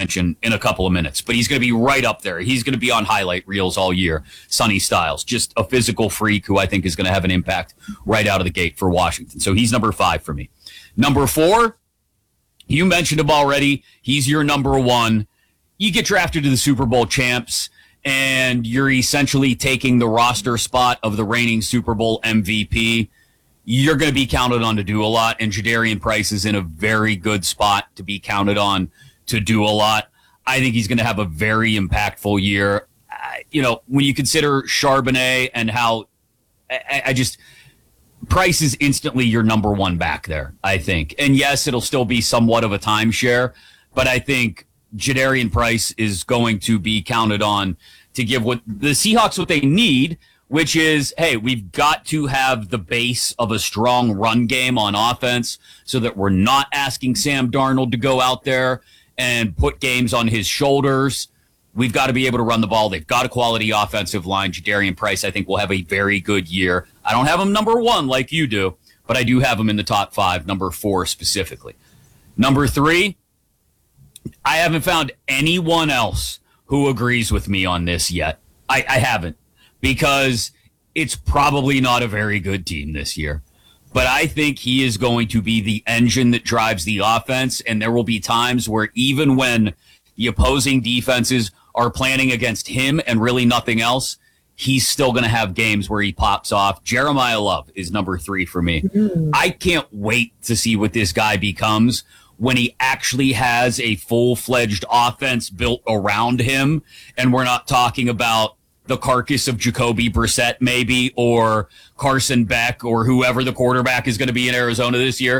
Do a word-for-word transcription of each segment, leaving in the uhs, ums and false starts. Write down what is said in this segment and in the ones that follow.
mention in a couple of minutes, but he's going to be right up there. He's going to be on highlight reels all year. Sonny Styles, just a physical freak who I think is going to have an impact right out of the gate for Washington. So he's number five for me. Number four, you mentioned him already. He's your number one. You get drafted to the Super Bowl champs, and you're essentially taking the roster spot of the reigning Super Bowl M V P. You're going to be counted on to do a lot, and Jadarian Price is in a very good spot to be counted on to do a lot. I think he's going to have a very impactful year. Uh, you know, when you consider Charbonnet and how I, I just Price is instantly your number one back there, I think. And yes, it'll still be somewhat of a timeshare, but I think Jadarian Price is going to be counted on to give what the Seahawks what they need, which is, hey, we've got to have the base of a strong run game on offense so that we're not asking Sam Darnold to go out there and put games on his shoulders. We've got to be able to run the ball. They've got a quality offensive line. Jadarian Price, I think, will have a very good year. I don't have him number one like you do, but I do have him in the top five, number four specifically. Number three, I haven't found anyone else who agrees with me on this yet. I, I haven't. Because it's probably not a very good team this year. But I think he is going to be the engine that drives the offense, and there will be times where even when the opposing defenses are planning against him and really nothing else, he's still going to have games where he pops off. Jeremiah Love is number three for me. Mm-hmm. I can't wait to see what this guy becomes when he actually has a full-fledged offense built around him, and we're not talking about the carcass of Jacoby Brissett maybe, or Carson Beck, or whoever the quarterback is going to be in Arizona this year.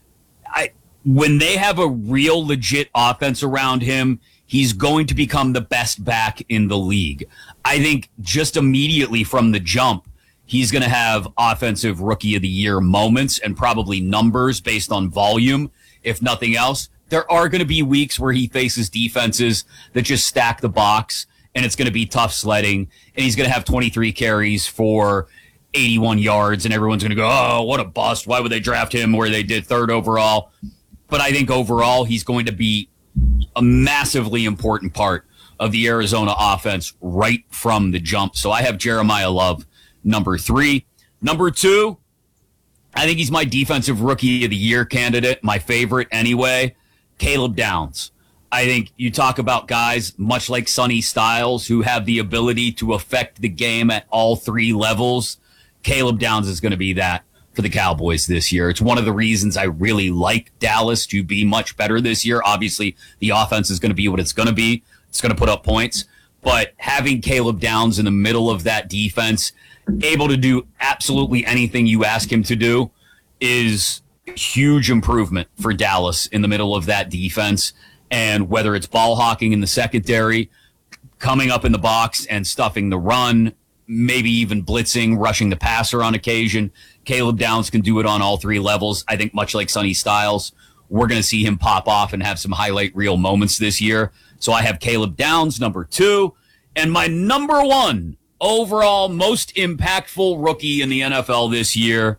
I, when they have a real legit offense around him, he's going to become the best back in the league. I think just immediately from the jump, he's going to have offensive rookie of the year moments and probably numbers based on volume, if nothing else. There are going to be weeks where he faces defenses that just stack the box, and it's going to be tough sledding, and he's going to have twenty-three carries for eighty-one yards, and everyone's going to go, oh, what a bust. Why would they draft him where they did third overall? But I think overall he's going to be a massively important part of the Arizona offense right from the jump. So I have Jeremiah Love, number three. Number two, I think he's my defensive rookie of the year candidate, my favorite anyway, Caleb Downs. I think you talk about guys much like Sonny Styles who have the ability to affect the game at all three levels. Caleb Downs is going to be that for the Cowboys this year. It's one of the reasons I really like Dallas to be much better this year. Obviously, the offense is going to be what it's going to be. It's going to put up points. But having Caleb Downs in the middle of that defense, able to do absolutely anything you ask him to do, is a huge improvement for Dallas in the middle of that defense. And whether it's ball hawking in the secondary, coming up in the box and stuffing the run, maybe even blitzing, rushing the passer on occasion, Caleb Downs can do it on all three levels. I think much like Sonny Styles, we're going to see him pop off and have some highlight reel moments this year. So I have Caleb Downs, number two. And my number one overall most impactful rookie in the N F L this year,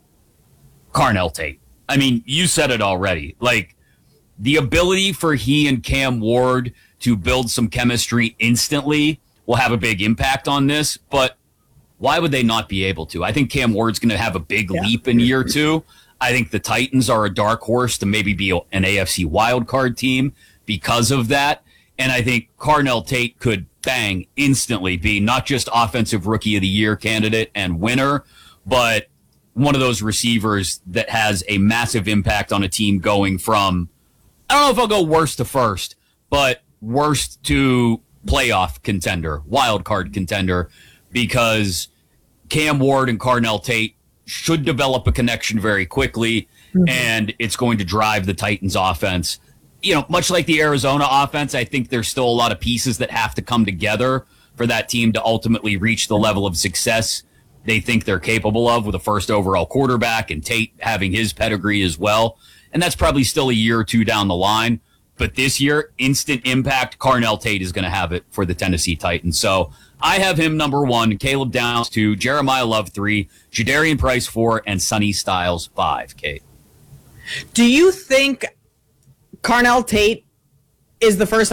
Carnell Tate. I mean, you said it already. Like, the ability for he and Cam Ward to build some chemistry instantly will have a big impact on this, but why would they not be able to? I think Cam Ward's going to have a big yeah. leap in year two. I think the Titans are a dark horse to maybe be an A F C wildcard team because of that, and I think Carnell Tate could, bang, instantly be not just offensive rookie of the year candidate and winner, but one of those receivers that has a massive impact on a team going from, I don't know if I'll go worst to first, but worst to playoff contender, wild card contender, because Cam Ward and Carnell Tate should develop a connection very quickly, mm-hmm. and it's going to drive the Titans offense. You know, much like the Arizona offense, I think there's still a lot of pieces that have to come together for that team to ultimately reach the level of success they think they're capable of with a first overall quarterback and Tate having his pedigree as well. And that's probably still a year or two down the line. But this year, instant impact, Carnell Tate is going to have it for the Tennessee Titans. So I have him number one, Caleb Downs two, Jeremiah Love three, Jadarian Price four, and Sonny Styles five, Kate. Do you think Carnell Tate is the first